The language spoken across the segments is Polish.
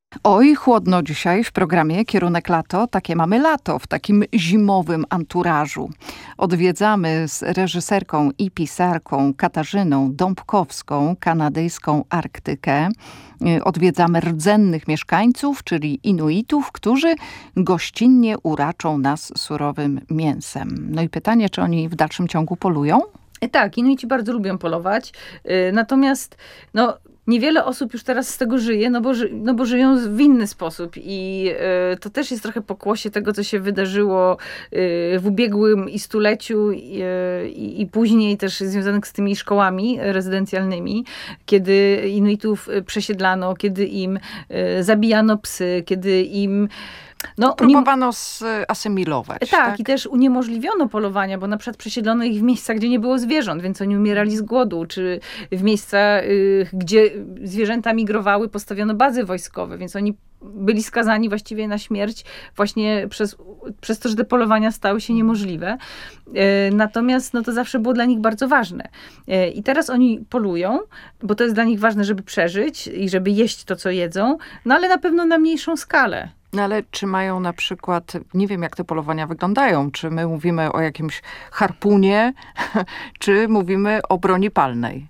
Oj, chłodno dzisiaj w programie Kierunek Lato. Takie mamy lato w takim zimowym anturażu. Odwiedzamy z reżyserką i pisarką Katarzyną Dąbkowską kanadyjską Arktykę. Odwiedzamy rdzennych mieszkańców, czyli Inuitów, którzy gościnnie uraczą nas surowym mięsem. No i pytanie, czy oni w dalszym ciągu polują? Tak, Inuici bardzo lubią polować, natomiast niewiele osób już teraz z tego żyje, bo żyją w inny sposób i to też jest trochę pokłosie tego, co się wydarzyło w ubiegłym i stuleciu i później też związanych z tymi szkołami rezydencjalnymi, kiedy Inuitów przesiedlano, kiedy im zabijano psy, kiedy im Próbowano zasymilować. Tak, i też uniemożliwiono polowania, bo na przykład przesiedlono ich w miejsca, gdzie nie było zwierząt, więc oni umierali z głodu, czy w miejsca, gdzie zwierzęta migrowały, postawiono bazy wojskowe, więc oni byli skazani właściwie na śmierć właśnie przez to, że te polowania stały się niemożliwe. Natomiast to zawsze było dla nich bardzo ważne. I teraz oni polują, bo to jest dla nich ważne, żeby przeżyć i żeby jeść to, co jedzą, ale na pewno na mniejszą skalę. No ale czy mają na przykład, nie wiem jak te polowania wyglądają, czy my mówimy o jakimś harpunie, czy mówimy o broni palnej?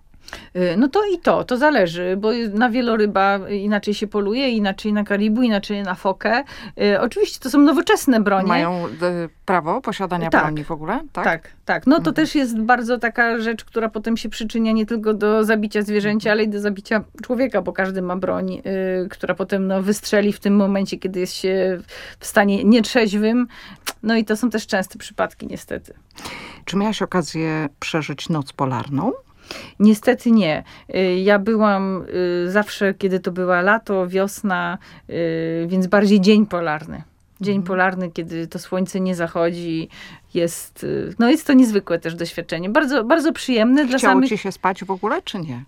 To zależy, bo na wieloryba inaczej się poluje, inaczej na karibu, inaczej na fokę. Oczywiście to są nowoczesne bronie. Mają prawo posiadania broni w ogóle? Tak. To też jest bardzo taka rzecz, która potem się przyczynia nie tylko do zabicia zwierzęcia, ale i do zabicia człowieka, bo każdy ma broń, która potem wystrzeli w tym momencie, kiedy jest się w stanie nietrzeźwym. No i to są też częste przypadki niestety. Czy miałaś okazję przeżyć noc polarną? Niestety nie. Ja byłam zawsze, kiedy to była lato, wiosna, więc bardziej dzień polarny. Dzień polarny, kiedy to słońce nie zachodzi, jest to niezwykłe też doświadczenie. Bardzo, bardzo przyjemne dla samych... Chciało ci się spać w ogóle, czy nie?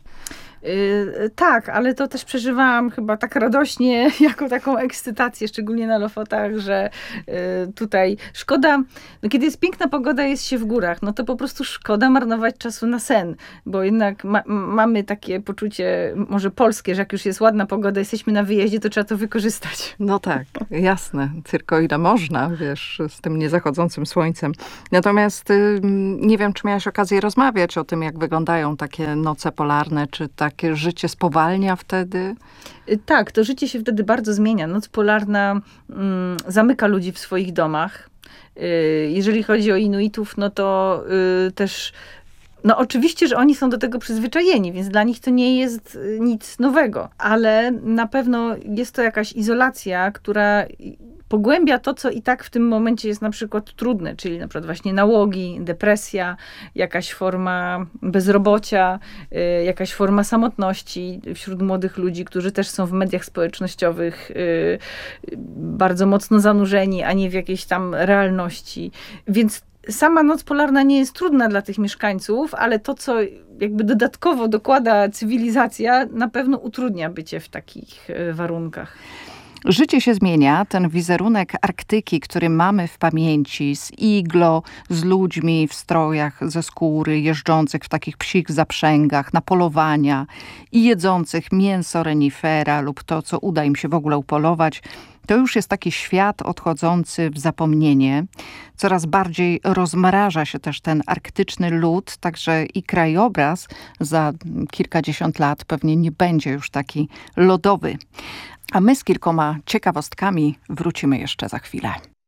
Tak, ale to też przeżywałam chyba tak radośnie, jako taką ekscytację, szczególnie na Lofotach, że tutaj szkoda, kiedy jest piękna pogoda, jest się w górach, to po prostu szkoda marnować czasu na sen, bo jednak mamy takie poczucie, może polskie, że jak już jest ładna pogoda, jesteśmy na wyjeździe, to trzeba to wykorzystać. No tak, jasne, tylko ile można, wiesz, z tym niezachodzącym słońcem. Natomiast nie wiem, czy miałaś okazję rozmawiać o tym, jak wyglądają takie noce polarne, czy takie życie spowalnia wtedy? Tak, to życie się wtedy bardzo zmienia. Noc polarna zamyka ludzi w swoich domach. Jeżeli chodzi o Inuitów, to też... oczywiście, że oni są do tego przyzwyczajeni, więc dla nich to nie jest nic nowego, ale na pewno jest to jakaś izolacja, która pogłębia to, co i tak w tym momencie jest na przykład trudne, czyli na przykład właśnie nałogi, depresja, jakaś forma bezrobocia, jakaś forma samotności wśród młodych ludzi, którzy też są w mediach społecznościowych bardzo mocno zanurzeni, a nie w jakiejś tam realności. Więc sama noc polarna nie jest trudna dla tych mieszkańców, ale to, co jakby dodatkowo dokłada cywilizacja, na pewno utrudnia bycie w takich warunkach. Życie się zmienia. Ten wizerunek Arktyki, który mamy w pamięci, z iglo, z ludźmi w strojach ze skóry, jeżdżących w takich psich zaprzęgach, na polowania i jedzących mięso renifera lub to, co uda im się w ogóle upolować, to już jest taki świat odchodzący w zapomnienie. Coraz bardziej rozmraża się też ten arktyczny lód, także i krajobraz za kilkadziesiąt lat pewnie nie będzie już taki lodowy. A my z kilkoma ciekawostkami wrócimy jeszcze za chwilę.